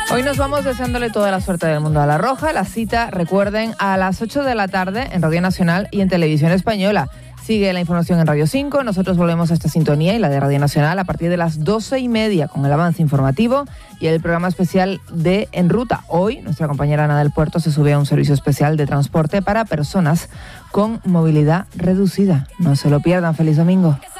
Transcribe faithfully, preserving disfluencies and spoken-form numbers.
Hoy nos vamos deseándole toda la suerte del mundo a La Roja. La cita, recuerden, a las ocho de la tarde en Radio Nacional y en Televisión Española. Sigue la información en Radio cinco. Nosotros volvemos a esta sintonía y la de Radio Nacional a partir de las doce y media con el avance informativo y el programa especial de En Ruta. Hoy, nuestra compañera Ana del Puerto se sube a un servicio especial de transporte para personas con movilidad reducida. No se lo pierdan. Feliz domingo.